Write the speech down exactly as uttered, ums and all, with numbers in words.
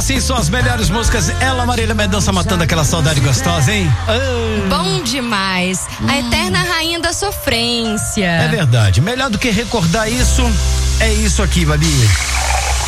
assim são as melhores músicas. Ela, Marília Mendonça, matando aquela saudade gostosa, hein? Ah. Bom demais. A Hum. eterna rainha da sofrência. É verdade. Melhor do que recordar isso, é isso aqui, Babi.